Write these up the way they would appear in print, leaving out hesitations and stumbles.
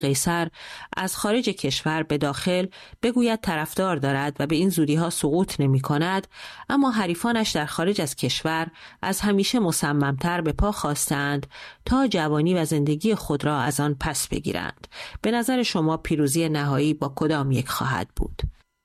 قیصر از خارج کشور به داخل بگوید طرفدار دارد و به این زودی‌ها سقوط نمی‌کند، اما حریفانش در خارج از کشور از همیشه مصمم‌تر به پا خواستند تا جوانی و زندگی خود را از آن پس بگیرند. به نظر شما پیروزی نهایی با کدام یک خواهد بود؟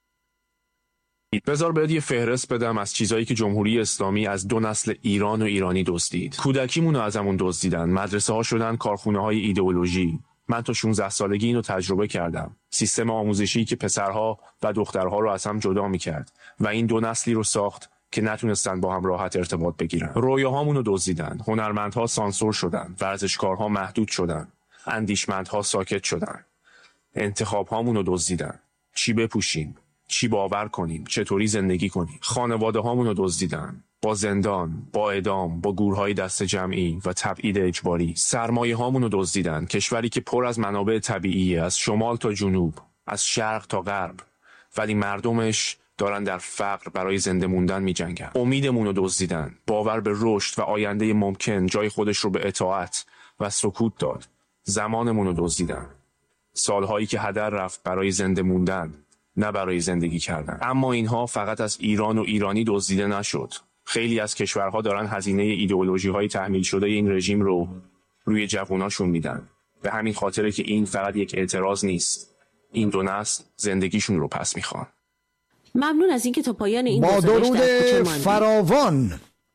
بذار بهت یه فهرست بدم از چیزایی که جمهوری اسلامی از دو نسل ایران و ایرانی دزدید. کودکیمون رو ازمون دزدیدن، مدرسه ها شدن کارخونه های ایدئولوژی. من تا 16 سالگی اینو تجربه کردم. سیستم آموزشی که پسرها و دخترها رو از هم جدا میکرد و این دو نسلی رو ساخت که نتونستن با هم راحت ارتباط بگیرن. رویاهامون رو دزدیدن، هنرمندها سانسور شدن، ورزشکارها محدود شدن، اندیشمندها ساکت شدن. انتخابهامون رو دزدیدن. چی بپوشیم؟ چی باور کنیم؟ چطوری زندگی کنیم؟ خانواده هامون رو دزدیدن، با زندان، با اعدام، با گورهای دست جمعی و تبعید اجباری. سرمایه هامون رو دزدیدن، کشوری که پر از منابع طبیعیه، از شمال تا جنوب، از شرق تا غرب، ولی مردمش دارن در فقر برای زنده موندن می جنگن. امیدمون رو دزدیدن، باور به رشد و آینده ممکن جای خودش رو به اطاعت و سکوت داد. زمانمون رو دزدیدن، سالهایی که هدر رفت برای زنده موندن، نه برای زندگی کردن. اما اینها فقط از ایران و ایرانی دزدیده نشد. خیلی از کشورها دارن هزینه ایدئولوژی‌های تحمیل شده این رژیم رو روی جواناشون میدن. به همین خاطره که این فقط یک اعتراض نیست. این دو نسل زندگیشون رو پس میخوان. ممنون از اینکه تا پایان این با درود در فراوان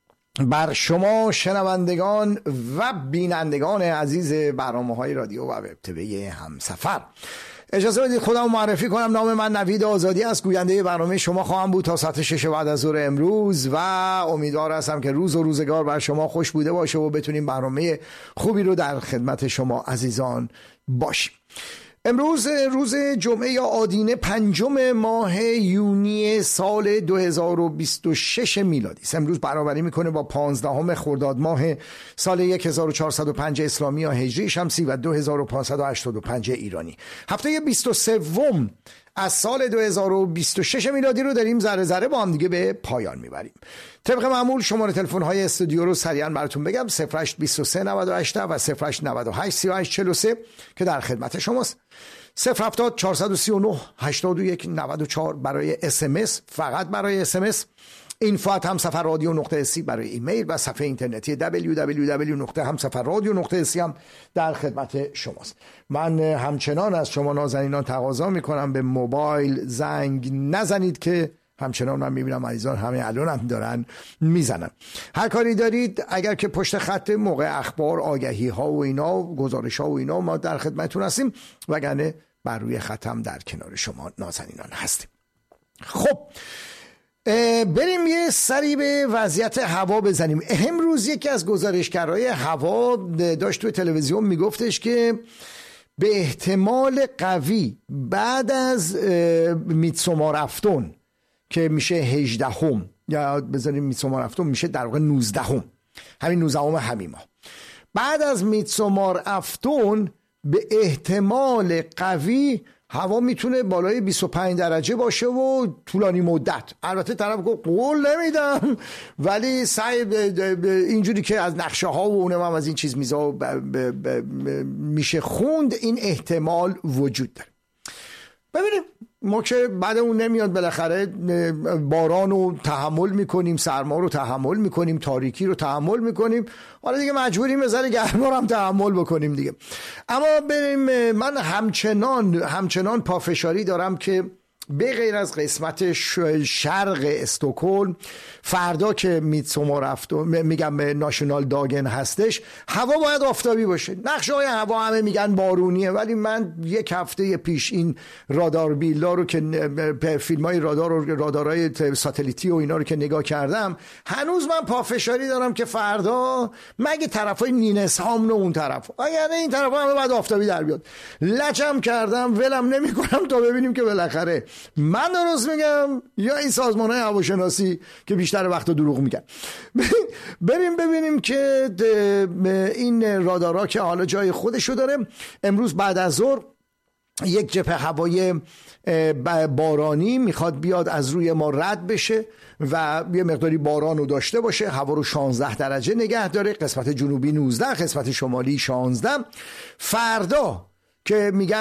بر شما شنوندگان و بینندگان عزیز برنامه‌های رادیو و وب تیوی همسفر، اجازه بدید خودم معرفی کنم. نام من نوید آزادی است، گوینده برنامه شما خواهم بود تا ساعت 6 بعد از ظهر امروز و امیدوار هستم که روز و روزگار بر شما خوش بوده باشه و بتونیم برنامه خوبی رو در خدمت شما عزیزان باشیم. امروز روز جمعه یا آدینه 5 ماه یونی سال 2026 میلادی است. امروز برابری میکنه با 15 خرداد ماه سال 1405 اسلامی یا هجری شمسی و 2585 ایرانی. هفته 23 از سال 2026 میلادی رو داریم ذره ذره با هم دیگه به پایان میبریم. طبق معمول شماره تلفن های استودیو رو سریعا براتون بگم: 0823 98 و 0898 3843 که در خدمت شماست. 070 439 81 94 برای SMS، فقط برای SMS. info@hamsafarradio.si برای ایمیل و صفحه اینترنتی www.hamsafarradio.si هم در خدمت شماست. من همچنان از شما نازنینان تقاضا میکنم به موبایل زنگ نزنید که همچنان من میبینم عزیزان همه الان هم دارن میزنن. هر کاری دارید اگر که پشت خط موقع اخبار، آگهی ها و اینا، گزارش ها و اینا، ما در خدمتتون هستیم، وگرنه بر روی خط هم در کنار شما نازنینان هستیم. خب بریم یه سری به وضعیت هوا بزنیم. امروز یکی از گزارشگرای هوا داشت توی تلویزیون میگفتش که به احتمال قوی بعد از میتسومار افتون که میشه 18 یا بذاریم میتسومار افتون میشه در واقع 19 همین 19 همین ماه، بعد از میتسومار افتون به احتمال قوی هوا میتونه بالای 25 درجه باشه و طولانی مدت. البته طرف گفت قول نمیدم، ولی سعی اینجوری که از نقشه ها و اونم هم از این چیز میشه خوند، این احتمال وجود داره. ببینیم ما که بعد اون نمیاد، بالاخره باران رو تحمل میکنیم، سرما رو تحمل میکنیم، تاریکی رو تحمل میکنیم، حالا دیگه مجبوریم بذاره گرما رو هم تحمل بکنیم دیگه. اما بریم، من همچنان پافشاری دارم که به غیر از قسمت شرق استکهلم، فردا که میتسومار افتون میگم ناشونال داگن هستش، هوا باید آفتابی باشه. نقشه های هوا همه میگن بارونیه، ولی من یک هفته پیش این رادار بیلا رو که فیلم های رادارهای ساتلیتی و اینا رو که نگاه کردم، هنوز من پافشاری دارم که فردا مگه طرفای نینسهام و اون طرف، یعنی این طرف همه باید آفتابی در بیاد. لجم کردم، ولم نمی کنم تا ببینیم که بالاخره من درست میگم یا این سازمان های هواشناسی که بیشتر وقت دروغ میگن. بریم ببینیم که این رادارها که حالا جای خودشو داره. امروز بعد از ظهر یک جبهه هوایی بارانی میخواد بیاد از روی ما رد بشه و یه مقداری باران رو داشته باشه، هوا رو 16 درجه نگه داره، قسمت جنوبی 19، قسمت شمالی 16. فردا که میگن